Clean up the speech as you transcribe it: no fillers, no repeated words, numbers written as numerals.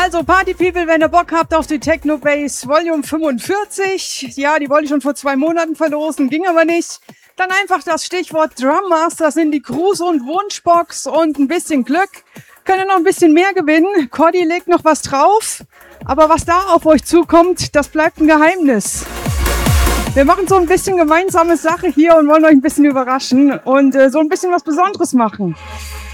Also Party People, wenn ihr Bock habt auf die Techno Bass Volume 45, ja, die wollte ich schon vor 2 Monaten verlosen, ging aber nicht. Dann einfach das Stichwort Drum Masters in die Gruß- und Wunschbox und ein bisschen Glück. Könnt ihr noch ein bisschen mehr gewinnen. Cordy legt noch was drauf, aber was da auf euch zukommt, das bleibt ein Geheimnis. Wir machen so ein bisschen gemeinsame Sache hier und wollen euch ein bisschen überraschen und so ein bisschen was Besonderes machen.